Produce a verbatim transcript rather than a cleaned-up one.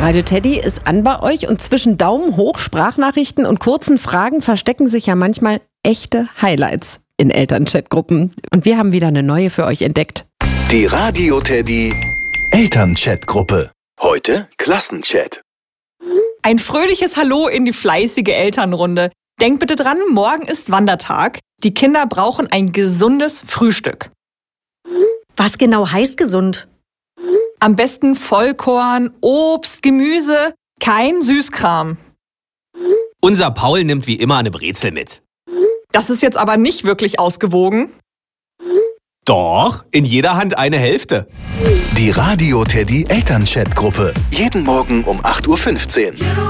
Radio Teddy ist an bei euch und zwischen Daumen hoch, Sprachnachrichten und kurzen Fragen verstecken sich ja manchmal echte Highlights in Elternchatgruppen. Und wir haben wieder eine neue für euch entdeckt. Die Radio Teddy Elternchatgruppe. Heute Klassenchat. Ein fröhliches Hallo in die fleißige Elternrunde. Denkt bitte dran, morgen ist Wandertag. Die Kinder brauchen ein gesundes Frühstück. Was genau heißt gesund? Am besten Vollkorn, Obst, Gemüse, kein Süßkram. Unser Paul nimmt wie immer eine Brezel mit. Das ist jetzt aber nicht wirklich ausgewogen. Doch, in jeder Hand eine Hälfte. Die Radio Teddy Elternchatgruppe. Jeden Morgen um acht Uhr fünfzehn.